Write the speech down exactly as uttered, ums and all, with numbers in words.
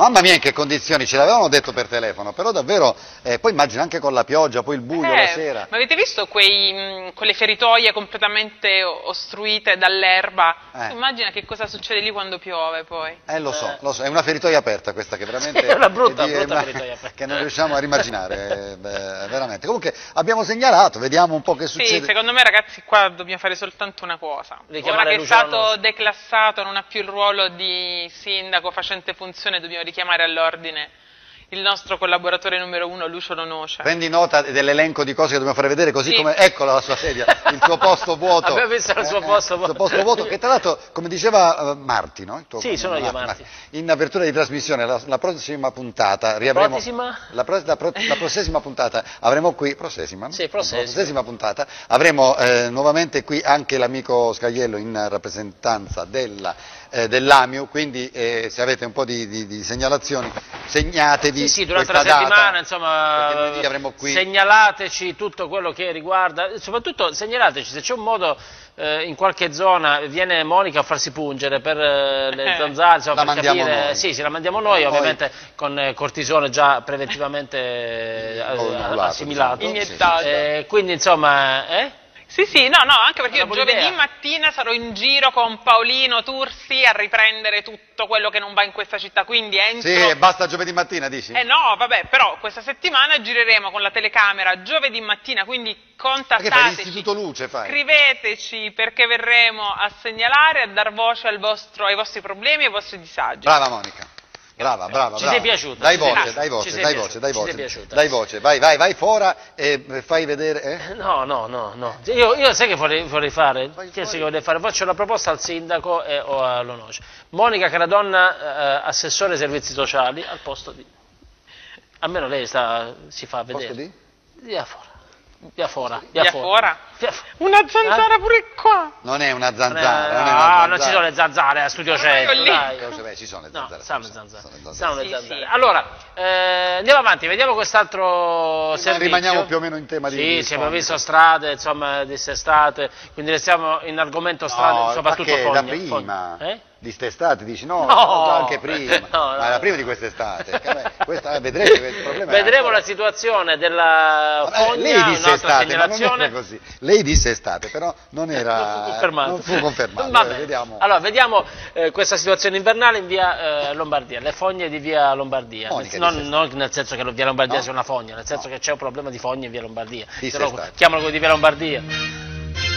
Mamma mia in che condizioni, ce l'avevano detto per telefono, però davvero, eh, poi immagino anche con la pioggia, poi il buio Eh, la sera. ma avete visto quei, mh, quelle feritoie completamente ostruite dall'erba? Eh. Immagina che cosa succede lì quando piove poi. Eh lo so, lo so, è una feritoia aperta questa che veramente... È una brutta, è di- brutta ma- feritoia aperta. Che non riusciamo a rimaginare, eh, beh, veramente. Comunque abbiamo segnalato, vediamo un po' che Sì, succede. secondo me ragazzi qua dobbiamo fare soltanto una cosa. Ora Richiamare che è Luciano stato Noce. declassato, non ha più il ruolo di sindaco facente funzione, dobbiamo richiamare all'ordine il nostro collaboratore numero uno, Lucio Noce. Prendi nota dell'elenco di cose che dobbiamo fare vedere, così Sì. come, eccola la sua sedia, il suo posto vuoto. Abbiamo visto il suo Eh, posto eh, il suo vuoto. posto vuoto, che tra l'altro, come diceva eh, Marti, no? Il tuo- Sì, sono io, Mar- Marti. in apertura di trasmissione, la, la prossima puntata, riavremo... Prossima? La, pro- la, pro- la prossima puntata avremo qui, prosessima, no? Sì, prosessima. La prosessima puntata, avremo eh, nuovamente qui anche l'amico Scagliello in rappresentanza della, eh, dell'Amiu, quindi eh, se avete un po' di, di, di segnalazioni, segnatevi Sì, sì, durante la questa data, settimana, perché insomma, lunedì avremo qui... segnalateci tutto quello che riguarda, soprattutto segnalateci se c'è un modo, eh, in qualche zona viene Monica a farsi pungere per eh, le Eh. zanzare, insomma, La per mandiamo capire, noi. sì, sì, la mandiamo noi, Noi. ovviamente con eh, cortisone già preventivamente eh, Inoculato, assimilato. diciamo. Iniettato. Eh, quindi insomma, eh? Sì, sì, no, no, anche perché io Una buona giovedì idea. mattina sarò in giro con Paolino Tursi a riprendere tutto quello che non va in questa città, quindi entro... Sì, e basta giovedì mattina, dici? Eh no, vabbè, però questa settimana gireremo con la telecamera giovedì mattina, quindi Perché fai contattateci, l'istituto luce, fai? scriveteci perché verremo a segnalare, a dar voce al vostro, ai vostri problemi e ai vostri disagi. Brava Monica. Brava, brava, Ci brava. sei piaciuta, Dai ci sei voce, piaciuta, dai ci voce, sei dai piaciuta, voce, dai ci sei voce. piaciuta. Dai voce, vai, vai, vai fuori e fai vedere... Eh? No, no, no, no. Io, io sai che vorrei, vorrei fare? Vai Che sai fuori. che vorrei fare? Faccio una proposta al sindaco e, o all'Onoce. Monica Caradonna, eh, assessore ai servizi sociali, al posto di... Almeno lei sta, si fa vedere. Posto di? Via fuori. Via fuori. Via fuora? Via fu- Una zanzara pure qua! Non è una Eh, zanzara, non è una no, zanzara. non ci sono le zanzare a Studio cento, lì. dai. Io- beh, ci sono le No, zanzare. stanno le ci sono, zanzare. sono le zanzare. Stanno le Sì, zanzare. sì. Allora, eh, andiamo avanti, vediamo quest'altro Ma servizio. rimaniamo più o meno in tema di- Sì, di sì, abbiamo fondi. visto strade, insomma, dissestate, quindi restiamo in argomento strade, No, soprattutto ma che, fogna. da prima, fogna. Eh? di quest'estate, dici no, No. già anche prima, No, no, ma era no. prima di quest'estate, che beh, questa, eh, vedrete che il problema è Vedremo ancora- la situazione della Vabbè, fogna, lei disse un'altra estate, ma non segnalazione. era così. Lei disse estate, però non era Non fu confermato. non fu confermato. Va Eh, bene. vediamo. Allora, vediamo eh, questa situazione invernale in via eh, Lombardia, le fogne di via Lombardia. Monica non, disse non nel senso che via Lombardia No? sia una fogna, nel senso No. che c'è un problema di fogne in via Lombardia. Disse Se no, estate. chiamalo quello di via Lombardia.